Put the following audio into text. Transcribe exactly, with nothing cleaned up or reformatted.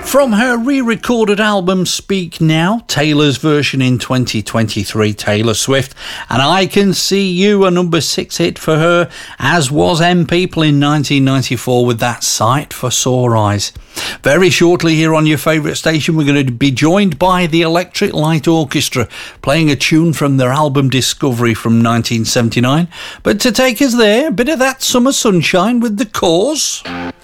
From her re-recorded album Speak Now, Taylor's version in twenty twenty-three, Taylor Swift, and I Can See You, a number six hit for her, as was M People in nineteen ninety-four with that Sight for Sore Eyes. Very shortly here on your favourite station, we're going to be joined by the Electric Light Orchestra, playing a tune from their album Discovery from nineteen seventy-nine. But to take us there, a bit of that Summer Sunshine with The Cause.